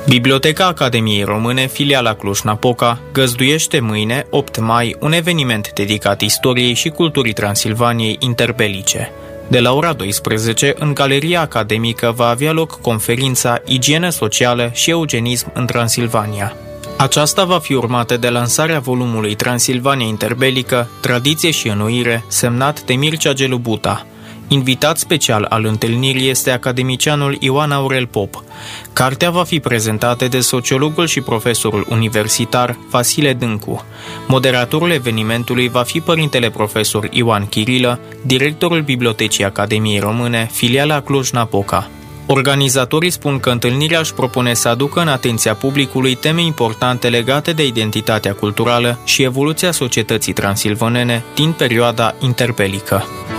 Biblioteca Academiei Române, filiala Cluj-Napoca, găzduiește mâine, 8 mai, un eveniment dedicat istoriei și culturii Transilvaniei interbelice. De la ora 12, în Galeria Academică va avea loc conferința Igienă socială și eugenism în Transilvania. Aceasta va fi urmată de lansarea volumului Transilvania interbelică, Tradiție și înnoire, semnat de Mircea Gelubuta. Invitat special al întâlnirii este academicianul Ioan Aurel Pop. Cartea va fi prezentată de sociologul și profesorul universitar Vasile Dâncu. Moderatorul evenimentului va fi părintele profesor Ioan Chirilă, directorul Bibliotecii Academiei Române, filiala Cluj-Napoca. Organizatorii spun că întâlnirea își propune să aducă în atenția publicului teme importante legate de identitatea culturală și evoluția societății transilvanene din perioada interbelică.